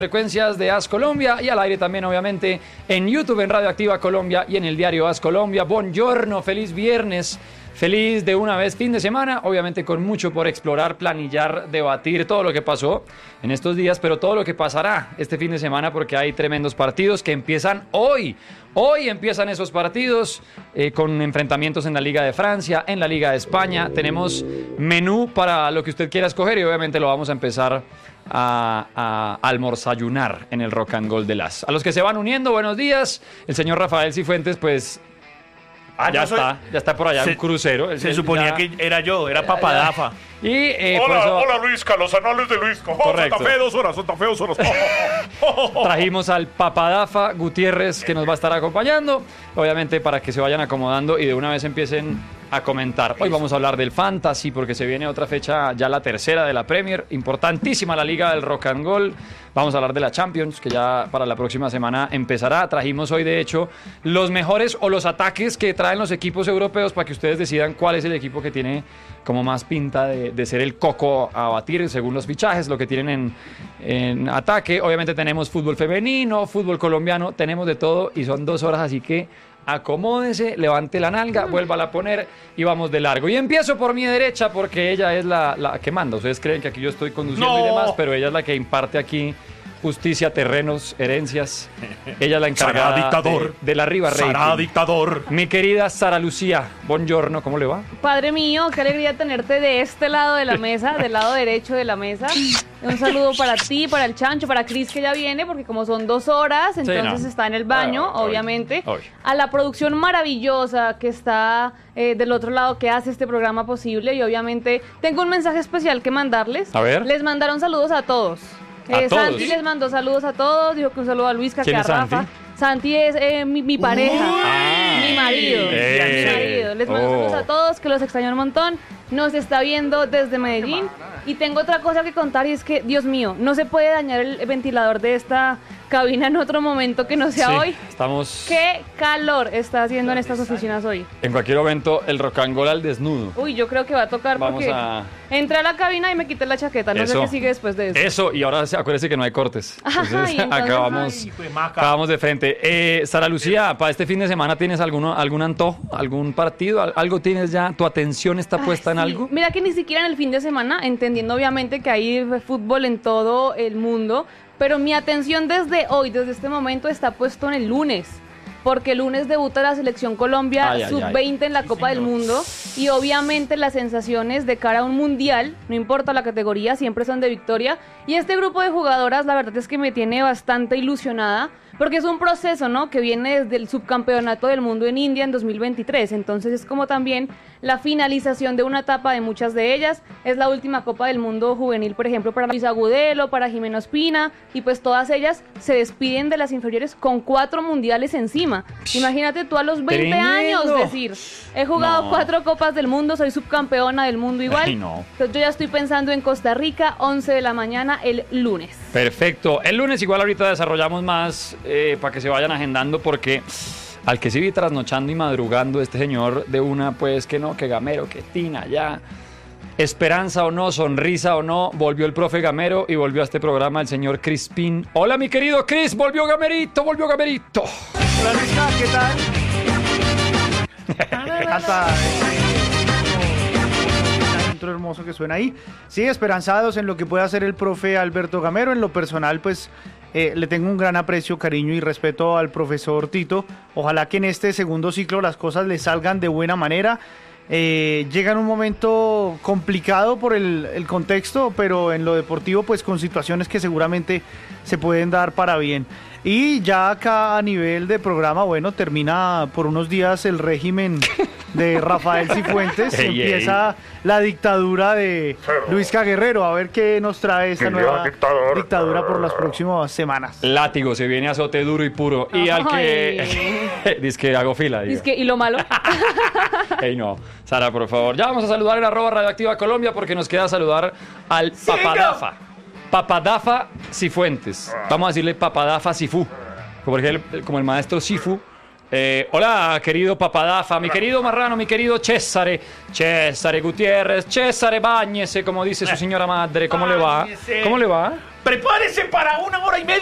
Frecuencias de As Colombia y al aire también obviamente en YouTube, en Radio Activa Colombia y en el diario As Colombia. Buongiorno, feliz viernes, feliz de una vez fin de semana, obviamente con mucho por explorar, planillar, debatir todo lo que pasó en estos días, pero todo lo que pasará este fin de semana porque hay tremendos partidos que empiezan hoy. Hoy empiezan esos partidos con enfrentamientos en la Liga de Francia, en la Liga de España. Tenemos menú para lo que usted quiera escoger y obviamente lo vamos a empezar a almorzayunar en el Rock and Gold de Las. A los que se van uniendo, buenos días. El señor Rafael Cifuentes, pues ya está por allá, un crucero. Se suponía que era yo, era Papadafa. Y, hola Luisca, los anales de Luisca. Correcto. Santa Fe, 2 horas, Santa Fe, 2 horas. Trajimos al Papadafa Gutiérrez que nos va a estar acompañando, obviamente para que se vayan acomodando y de una vez empiecen a comentar. Hoy vamos a hablar del Fantasy porque se viene otra fecha, ya la tercera de la Premier, importantísima la Liga del Rock and Gold. Vamos a hablar de la Champions, que ya para la próxima semana empezará. Trajimos hoy, de hecho, los mejores o los ataques que traen los equipos europeos para que ustedes decidan cuál es el equipo que tiene como más pinta de ser el coco a batir según los fichajes, lo que tienen en ataque. Obviamente tenemos fútbol femenino, fútbol colombiano, tenemos de todo y son 2 horas, así que acomódese, levante la nalga, vuélvala a poner y vamos de largo. Y empiezo por mi derecha porque ella es la que manda. Ustedes creen que aquí yo estoy conduciendo y demás, pero ella es la que imparte aquí justicia, terrenos, herencias. Ella es la encargada de la Riva Rey. Sara dictador. Mi querida Sara Lucía, buongiorno, ¿cómo le va? Padre mío, qué alegría tenerte de este lado de la mesa, del lado derecho de la mesa. Un saludo para ti, para el Chancho, para Cris que ya viene, porque como son 2 horas, entonces está en el baño, obviamente. A la producción maravillosa que está del otro lado, que hace este programa posible. Y obviamente tengo un mensaje especial que mandarles. A ver. Les mandaron saludos a todos. Santi les mandó saludos a todos, dijo que un saludo a Luisca, que a Rafa. Santi es mi pareja, mi marido. Les mando saludos a todos, que los extraño un montón. Nos está viendo desde Medellín. Y tengo otra cosa que contar y es que, Dios mío, no se puede dañar el ventilador de esta cabina en otro momento que no sea hoy. ¿Qué calor está haciendo en estas oficinas hoy? En cualquier momento, el Rock and Gold al desnudo. Uy, yo creo que va a tocar porque entré a la cabina y me quité la chaqueta. No sé qué sigue después de eso. Eso, y ahora acuérdese que no hay cortes. Entonces, acabamos de frente. Sara Lucía, para este fin de semana, ¿tienes algún antojo, algún partido? ¿Algo tienes ya? ¿Tu atención está puesta en algo? Mira que ni siquiera en el fin de semana, entendiendo obviamente que hay fútbol en todo el mundo, pero mi atención desde hoy, desde este momento, está puesto en el lunes. Porque el lunes debuta la Selección Colombia sub-20 en la Copa del Mundo y obviamente las sensaciones de cara a un mundial, no importa la categoría, siempre son de victoria. Y este grupo de jugadoras, la verdad es que me tiene bastante ilusionada porque es un proceso, ¿no?, que viene desde el subcampeonato del mundo en India en 2023. Entonces es como también la finalización de una etapa de muchas de ellas. Es la última Copa del Mundo juvenil, por ejemplo, para Luisa Agudelo, para Jimena Ospina, y pues todas ellas se despiden de las inferiores con 4 mundiales encima. Imagínate tú a los 20 años decir, he jugado 4 Copas del Mundo, soy subcampeona del mundo igual. Entonces yo ya estoy pensando en Costa Rica, 11 de la mañana el lunes. Perfecto. El lunes igual ahorita desarrollamos más para que se vayan agendando porque al que sigue trasnochando y madrugando este señor de una, pues que no, que Gamero, que Tina, ya. Esperanza o no, sonrisa o no, volvió el profe Gamero y volvió a este programa el señor Crispín. Hola, mi querido Cris, volvió Gamerito, volvió Gamerito. Hola, Luisca, ¿qué tal? Canta intro hermoso que suena ahí. Sí, esperanzados en lo que pueda hacer el profe Alberto Gamero. En lo personal, pues le tengo un gran aprecio, cariño y respeto al profesor Tito. Ojalá que en este segundo ciclo las cosas le salgan de buena manera. Llega en un momento complicado por el contexto, pero en lo deportivo pues con situaciones que seguramente se pueden dar para bien. Y ya acá a nivel de programa, bueno, termina por unos días el régimen de Rafael Cifuentes, empieza la dictadura de Luisca Guerrero, a ver qué nos trae esta nueva dictadura por las próximas semanas. Látigo, se viene azote duro y puro. Y al que dice que hago fila. Dice que, ¿y lo malo? Ey, no, Sara, por favor. Ya vamos a saludar en @Radioactiva Colombia porque nos queda saludar al Papadafa. Papadafa Cifuentes. Vamos a decirle Papadafa Sifu. Como el maestro Sifu Hola, querido Papadafa, mi querido Marrano, mi querido Cesare Gutiérrez, Cesare báñese, como dice su señora madre. ¿Cómo le va? Báñese. ¿Cómo le va? Prepárese para 1 hora y media